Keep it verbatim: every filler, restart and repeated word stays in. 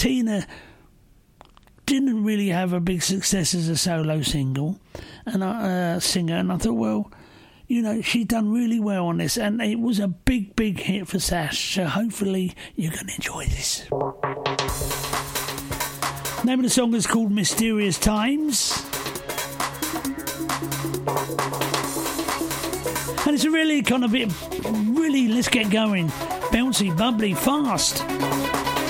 Tina didn't really have a big success as a solo single and uh, singer, and I thought, well, you know, she's done really well on this, and it was a big, big hit for Sash, so hopefully you're going to enjoy this. Name of the song is called Mysterious Times. And it's a really kind of bit, really, let's get going, bouncy, bubbly, fast.